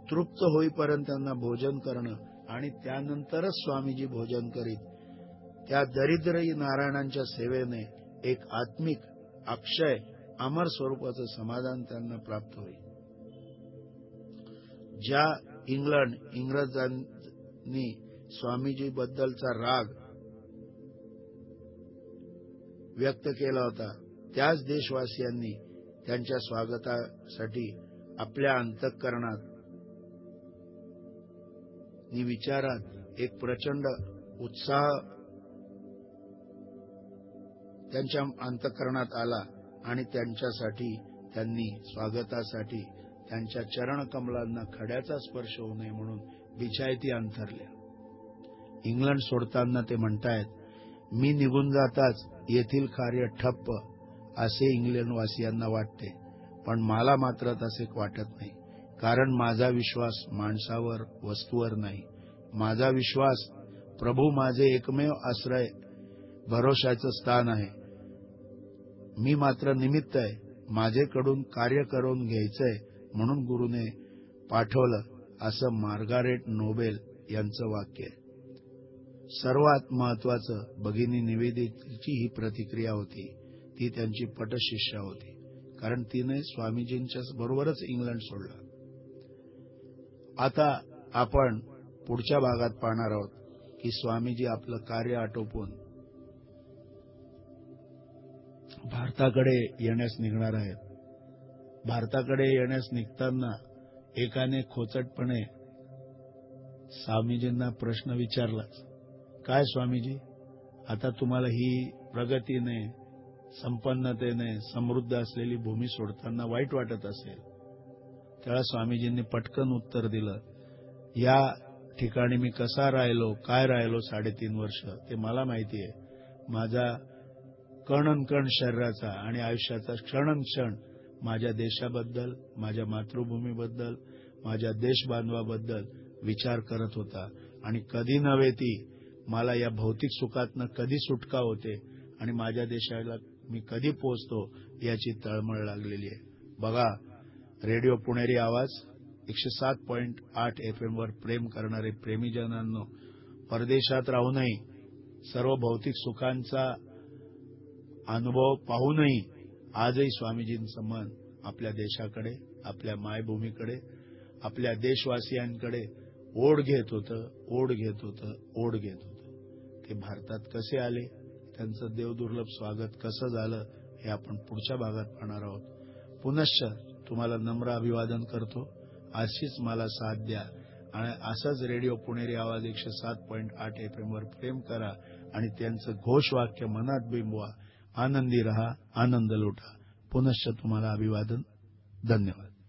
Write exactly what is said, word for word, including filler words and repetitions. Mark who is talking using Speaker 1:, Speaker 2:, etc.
Speaker 1: तृप्त होईपर्यंत त्यांना भोजन करणं आणि त्यानंतरच स्वामीजी भोजन करीत. त्या दरिद्रही नारायणांच्या सेवेने एक आत्मिक अक्षय अमर स्वरूपाचं समाधान त्यांना प्राप्त होईल. ज्या इंग्लंड इंग्रजांनी स्वामीजी बद्दलचा राग व्यक्त केला होता, त्याच देशवासियांनी त्यांच्या स्वागतासाठी आपल्या अंतःकरणात नि विचारात एक प्रचंड उत्साह त्यांच्या अंतःकरणात आला आणि त्यांच्यासाठी त्यांनी स्वागतासाठी त्यांच्या चरणकमलांना खड्याचा स्पर्श होऊ नये म्हणून बिछायती अंथरल्या. इंग्लंड सोडताना ते म्हणतायत, मी निघून जाताच येथील कार्य ठप्प असे इंग्लंडवासियांना वाटते, पण मला मात्र तसे वाटत नाही. कारण माझा विश्वास माणसावर वस्तूवर नाही. माझा विश्वास प्रभू माझे एकमेव आश्रय भरोशाचं स्थान आहे. मी मात्र निमित्त आहे. माझेकडून कार्य करून घ्यायचंय म्हणून गुरुने पाठवलं, असं मार्गारेट नोबेल यांचं वाक्य आहे. सर्वात महत्वाचं भगिनी निवेदिताची ही प्रतिक्रिया होती. ती त्यांची पटशिष्या होती, कारण तिने स्वामीजींच्या बरोबरच इंग्लंड सोडला. आता आपण पुढच्या भागात पाहणार आहोत की स्वामीजी आपलं कार्य आटोपून भारताकडे येण्यास निघणार आहेत. भारताकडे येण्यास निघताना एकाने खोचटपणे स्वामीजींना प्रश्न विचारलाच, काय स्वामीजी, आता तुम्हाला ही प्रगतीने संपन्नतेने समृद्ध असलेली भूमी सोडताना वाईट वाटत असेल? तेव्हा स्वामीजींनी पटकन उत्तर दिलं, या ठिकाणी मी कसा राहिलो, काय राहिलो साडेतीन वर्ष ते मला माहिती आहे. माझा कणनकण शरीराचा आणि आयुष्याचा क्षणक्षण माझ्या देशाबद्दल, माझ्या मातृभूमीबद्दल, माझ्या देशबांधवाबद्दल विचार करत होता. आणि कधी नव्हे ती मला या भौतिक सुखातनं कधी सुटका होते आणि माझ्या देशाला मी कधी पोहोचतो याची तळमळ लागलेली आहे. बघा, रेडिओ पुणेरी आवाज एकशे सात पॉइंट आठ एफ एम वर प्रेम करणारे प्रेमीजनांनो, परदेशात राहूनही सर्व भौतिक सुखांचा अनुभव पाहूनही आजही स्वामीजींचं मन आपल्या देशाकडे, आपल्या मायभूमीकडे, आपल्या देशवासियांकडे ओढ घेत होतं, ओढ घेत होतं, ओढ घेत होतं. ते भारतात कसे आले, त्यांचं देवदुर्लभ स्वागत कसं झालं, हे आपण पुढच्या भागात पाहणार आहोत. पुनश्च तुम्हाला नम्र अभिवादन करतो. अशीच मला साथ द्या आणि असाच रेडिओ पुणेरी आवाज एकशे सात पॉइंट आठ एफ एम वर प्रेम करा आणि त्यांचं घोषवाक्य मनात बिंबवा. आनंदी रहा, आनंद लुटा. पुनश्च तुम्हाला अभिवादन. धन्यवाद.